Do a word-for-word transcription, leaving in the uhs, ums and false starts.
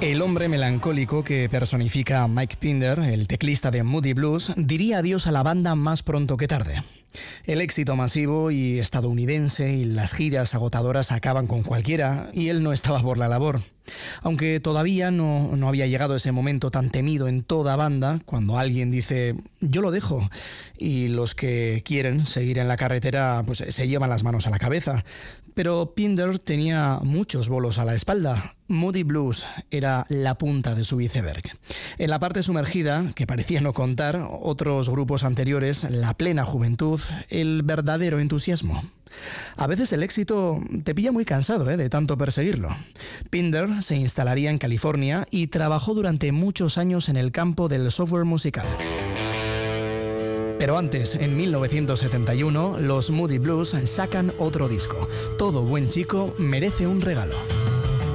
El hombre melancólico que personifica a Mike Pinder, el teclista de Moody Blues, diría adiós a la banda más pronto que tarde. El éxito masivo y estadounidense y las giras agotadoras acaban con cualquiera, y él no estaba por la labor. Aunque todavía no, no había llegado ese momento tan temido en toda banda, cuando alguien dice «yo lo dejo», y los que quieren seguir en la carretera pues se llevan las manos a la cabeza. Pero Pinder tenía muchos bolos a la espalda. Moody Blues era la punta de su iceberg. En la parte sumergida, que parecía no contar, otros grupos anteriores, la plena juventud, el verdadero entusiasmo. A veces el éxito te pilla muy cansado ¿eh? de tanto perseguirlo. Pinder se instalaría en California y trabajó durante muchos años en el campo del software musical. Pero antes, en mil novecientos setenta y uno, los Moody Blues sacan otro disco. Todo buen chico merece un regalo.